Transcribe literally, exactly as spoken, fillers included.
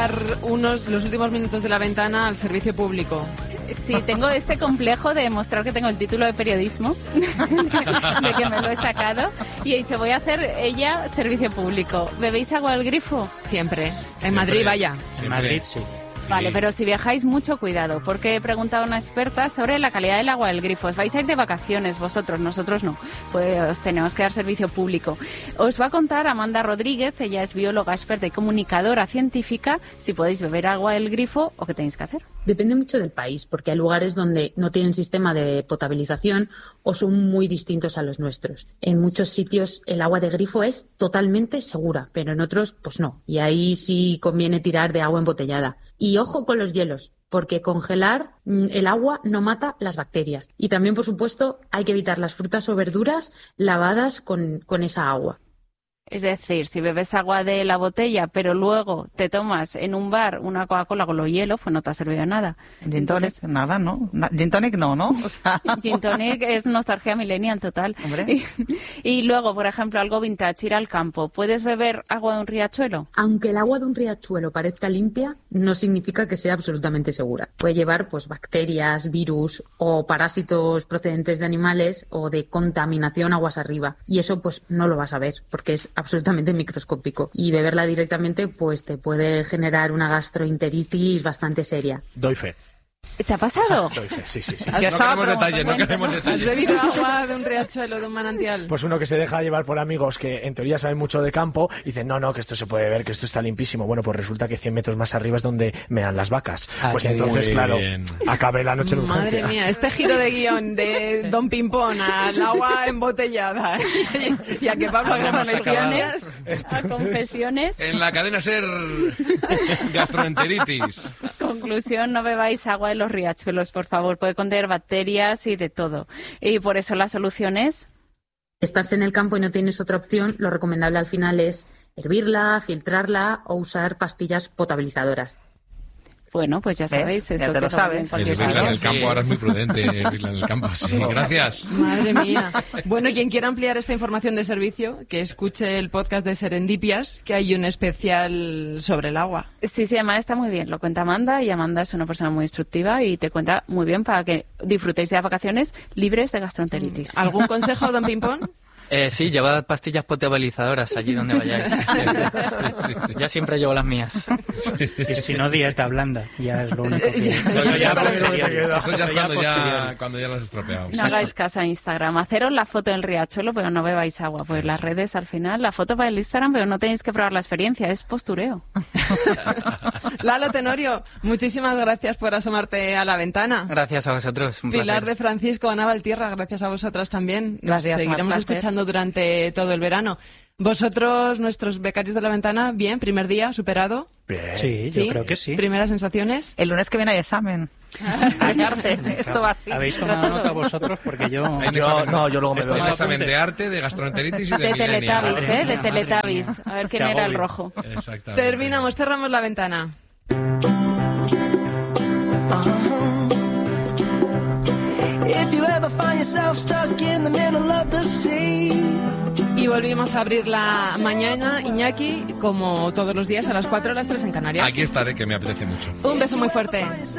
dar unos los últimos minutos de La Ventana al servicio público. Sí, tengo ese complejo de demostrar que tengo el título de periodismo, de que me lo he sacado, y he dicho, voy a hacer ella servicio público. ¿Bebéis agua del grifo? Siempre. En Madrid, vaya. En Madrid, sí. Vale, pero si viajáis, mucho cuidado, porque he preguntado a una experta sobre la calidad del agua del grifo. Vais a ir de vacaciones vosotros, nosotros no, pues tenemos que dar servicio público. Os va a contar Amanda Rodríguez, ella es bióloga experta y comunicadora científica, si podéis beber agua del grifo o qué tenéis que hacer. Depende mucho del país, porque hay lugares donde no tienen sistema de potabilización o son muy distintos a los nuestros. En muchos sitios el agua de grifo es totalmente segura, pero en otros pues no, y ahí sí conviene tirar de agua embotellada. Y ojo con los hielos, porque congelar el agua no mata las bacterias. Y también, por supuesto, hay que evitar las frutas o verduras lavadas con, con esa agua. Es decir, si bebes agua de la botella, pero luego te tomas en un bar una Coca-Cola con los hielos, pues no te ha servido nada. Gin tonic, nada, ¿no? Gin tonic no, ¿no? O sea... Gin tonic es nostalgia millennial total. Hombre. Y, y luego, por ejemplo, algo vintage, ir al campo. ¿Puedes beber agua de un riachuelo? Aunque el agua de un riachuelo parezca limpia, no significa que sea absolutamente segura. Puede llevar pues bacterias, virus o parásitos procedentes de animales o de contaminación aguas arriba. Y eso pues no lo vas a ver, porque es absolutamente microscópico, y beberla directamente pues te puede generar una gastroenteritis bastante seria. Doy fe. ¿Te ha pasado? Doy fe, sí, sí, sí. No queremos detalles, no queremos ¿Has detalles. bebido agua de un riachuelo, de un manantial? Pues uno que se deja llevar por amigos que en teoría saben mucho de campo y dicen, no, no, que esto se puede ver, que esto está limpísimo. Bueno, pues resulta que cien metros más arriba es donde mean las vacas. Ah, pues qué entonces, bien. claro, Bien. acabé la noche en urgencias. Madre mía, este giro de guión de Don Pimpón al agua embotellada y, y a que Pablo haga confesiones. A confesiones. En la cadena SER, gastroenteritis. Conclusión, no bebáis agua de los riachuelos, por favor. Puede contener bacterias y de todo. Y por eso la solución es... Estás en el campo y no tienes otra opción, lo recomendable al final es hervirla, filtrarla o usar pastillas potabilizadoras. Bueno, pues ya sabéis. ¿Ves? Esto Ya te que lo sabes. en cualquier Hervirla en sitio. el campo, ahora es muy prudente hervirla en el campo. Sí, gracias. Madre mía. Bueno, quien quiera ampliar esta información de servicio, que escuche el podcast de Serendipias, que hay un especial sobre el agua. Sí, sí, además está muy bien. Lo cuenta Amanda, y Amanda es una persona muy instructiva y te cuenta muy bien para que disfrutéis de las vacaciones libres de gastroenteritis. ¿Algún consejo, Don Pimpón? Eh, sí, llevad pastillas potabilizadoras allí donde vayáis. Sí, sí, sí. Ya siempre llevo las mías. Y si no, dieta blanda, ya es lo único que... Eso ya, Eso eso ya ya Eso es ya cuando ya, posteriori. cuando ya lo has estropeado. No hagáis caso a Instagram. Haceros la foto del riachuelo, pero no bebáis agua. Pues las redes, al final, la foto para el Instagram, pero no tenéis que probar la experiencia. Es postureo. Lalo Tenorio, muchísimas gracias por asomarte a la ventana. Gracias a vosotros. Un Pilar placer. de Francisco, Ana Valtierra, gracias a vosotras también. Nos Gracias, seguiremos un placer. escuchando durante todo el verano. Vosotros, nuestros becarios de la ventana, bien, primer día, superado. Bien. Sí, yo creo que sí. Primeras sensaciones. El lunes que viene hay examen. Hay arte. Esto va así. ¿Habéis tomado nota vosotros? Porque yo... Hay un yo examen- no, yo luego me Esto doy hay un examen apuntes. de arte, de gastroenteritis y de, De millennial. Teletubbies, ¿eh? De Madre Teletubbies. A ver quién Qué era el agobio. rojo. Exactamente. Terminamos, cerramos la ventana. Y volvimos a abrir la mañana, Iñaki, como todos los días a las cuatro, a las tres en Canarias. Aquí estaré, que me apetece mucho. Un beso muy fuerte.